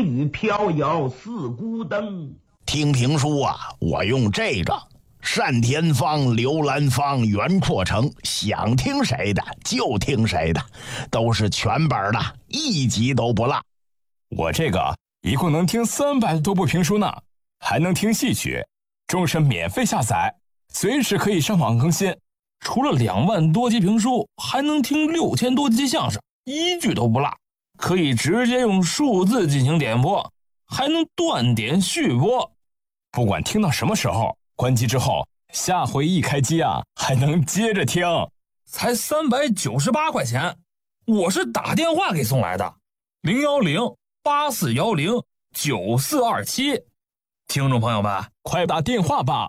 风雨飘摇似孤灯。 听评书啊，我用这个单田芳、刘兰芳、袁阔成，想听谁的就听谁的，都是全本的，一集都不落。 我这个一共能听300多部评书呢，还能听戏曲，终身免费下载，随时可以上网更新。除了2万多集评书，还能听6000多集相声，一句都不落。可以直接用数字进行点播，还能断点续播。不管听到什么时候，关机之后，下回一开机啊，还能接着听。才398块钱，我是打电话给送来的，010-8410-9427。听众朋友们，快打电话吧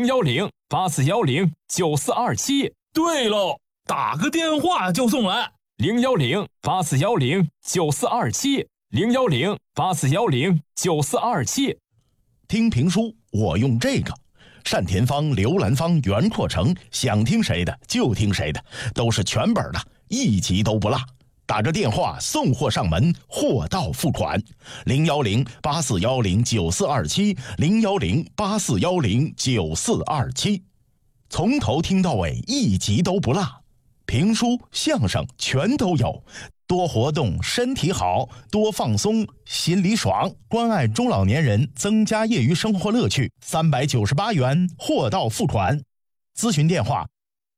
，010-8410-9427。对喽，打个电话就送来。010-8410-9427，010-8410-9427。 听评书我用这个，单田芳、刘兰芳、袁阔成，想听谁的就听谁的，都是全本的，一集都不落。打着电话送货上门，货到付款。010-8410-9427，010-8410-9427，从头听到尾，一集都不落。评书、相声全都有，多活动身体好，多放松心里爽，关爱中老年人，增加业余生活乐趣。398元，货到付款。咨询电话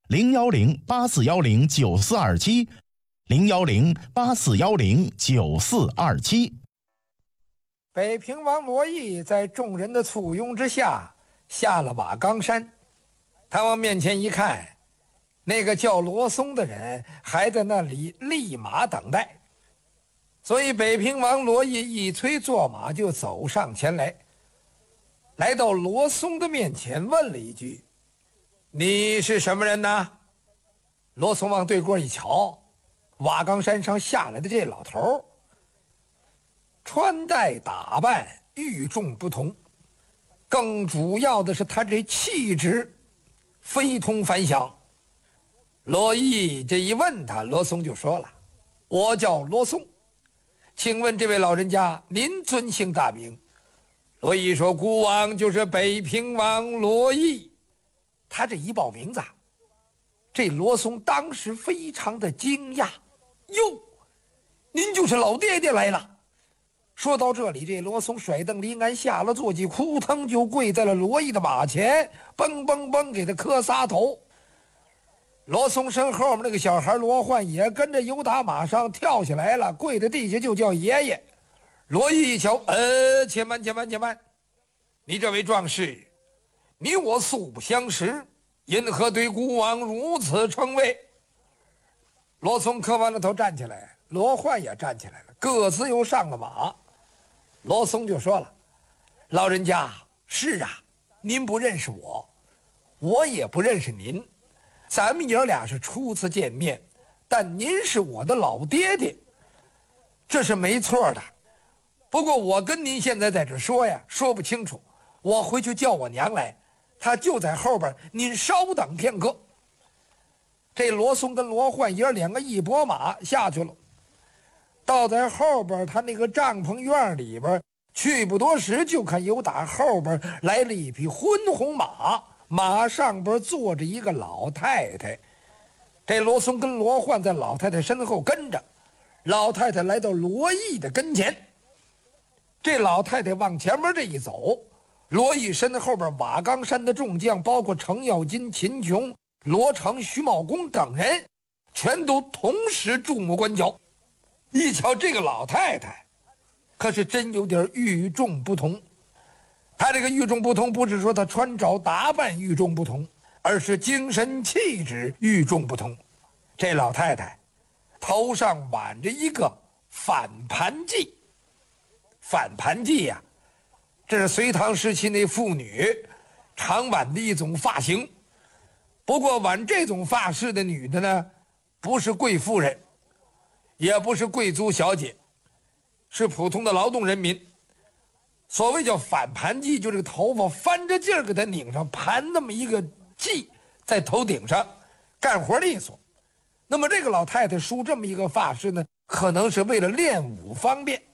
010-8410-9427，010-8410-9427。 北平王罗毅在众人的簇拥之下下了瓦岗山，他往面前一看，那个叫罗松的人还在那里立马等待，所以北平王罗毅一催坐马就走上前来，来到罗松的面前问了一句：“你是什么人呢？”罗松往对过一瞧，瓦岗山上下来的这老头，穿戴打扮与众不同，更主要的是他这气质非同凡响。罗毅这一问他，罗松就说了：“我叫罗松，请问这位老人家您尊姓大名？”罗毅说：“孤王就是北平王罗毅。”他这一报名字，这罗松当时非常的惊讶：“哟，您就是老爹爹来了！”说到这里，这罗松甩蹬离鞍，下了坐骑，扑腾就跪在了罗毅的马前，蹦蹦蹦给他磕仨头。罗松身后面那个小孩罗焕也跟着由打马上跳下来了，跪在地下就叫爷爷。罗毅一瞧，且慢，你这位壮士，你我素不相识，因何对孤王如此称谓？罗松磕完了头站起来，罗焕也站起来了，各自又上了马。罗松就说了：“老人家，是啊，您不认识我，我也不认识您，咱们爷俩是初次见面，但您是我的老爹爹，这是没错的。不过我跟您现在在这说呀，说不清楚，我回去叫我娘来，她就在后边，您稍等片刻。”这罗松跟罗焕爷两个一拨马下去了，到在后边他那个帐篷院里边，去不多时，就看有打后边来了一匹昏红马，马上边坐着一个老太太。这罗松跟罗焕在老太太身后跟着，老太太来到罗毅的跟前。这老太太往前面这一走，罗毅身后边瓦岗山的众将，包括程咬金、秦琼、罗成、徐茂公等人，全都同时注目观瞧。一瞧这个老太太，可是真有点与众不同。她这个与众不同，不是说她穿着打扮与众不同，而是精神气质与众不同。这老太太头上挽着一个反盘髻，反盘髻呀，这是隋唐时期那妇女常挽的一种发型。不过挽这种发饰的女的呢，不是贵妇人，也不是贵族小姐，是普通的劳动人民。所谓叫反盘髻，就这个头发翻着劲儿给它拧上，盘那么一个髻在头顶上，干活利索。那么这个老太太梳这么一个发饰呢，可能是为了练武方便。